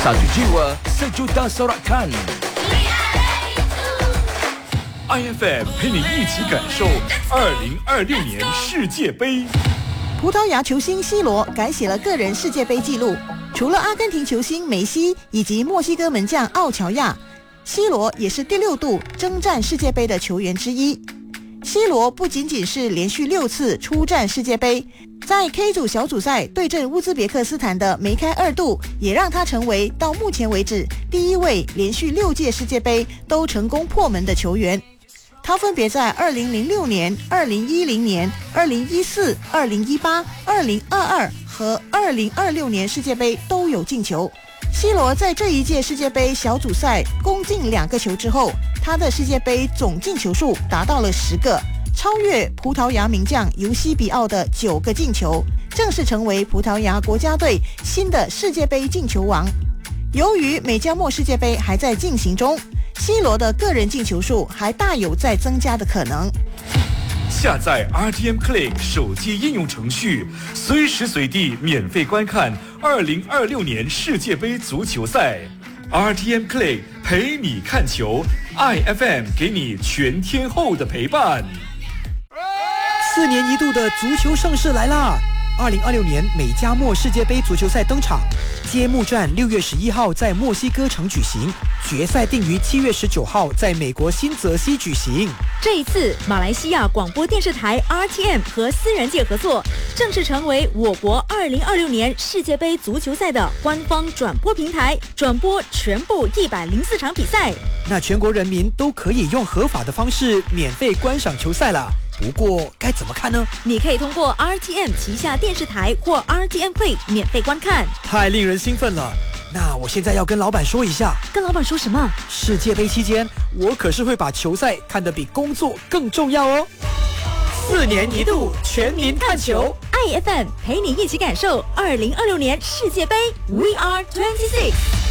Satu jiwa, sejuta sorakan. IFM 陪你一起感受2026年世界杯。 葡萄牙球星 C 罗改写了个人世界杯纪录，除了阿根廷球星梅西以及墨西哥门将奥乔亚，C 罗也是第6度征战世界杯的球员之一。C 罗不仅仅是连续6次出战世界杯，在 K 组小组赛对阵乌兹别克斯坦的梅开2度，也让他成为到目前为止第一位连续6届世界杯都成功破门的球员。他分别在2006年、2010年、2014、2018、2022和2026年世界杯都有进球。C 罗在这一届世界杯小组赛攻进2个球之后，他的世界杯总进球数达到了10个，超越葡萄牙名将尤西比奥的9个进球，正式成为葡萄牙国家队新的世界杯进球王。由于美加墨世界杯还在进行中，C 罗的个人进球数还大有再增加的可能。 下载 RTM Click 手机应用程序，随时随地免费观看2026年世界杯足球赛。RTM Click 陪你看球 ，IFM 给你全天候的陪伴。 4年一度的足球盛世来啦！2026年美加墨世界杯足球赛登场，揭幕战6月11号在墨西哥城举行，决赛定于7月19号在美国新泽西举行。 这一次，马来西亚广播电视台 RTM 和私人界合作，正式成为我国2026年世界杯足球赛的官方转播平台，转播全部104场比赛。 那全国人民都可以用合法的方式免费观赏球赛了。不过该怎么看呢？ 你可以通过 RTM 旗下电视台或 RTM Play 免费观看。 太令人兴奋了！那我现在要跟老板说一下。 跟老板说什么？ 世界杯期间，我可是会把球赛看得比工作更重要哦。4年一度全民看球 ，IFM 陪你一起感受2026年世界杯。We are 26。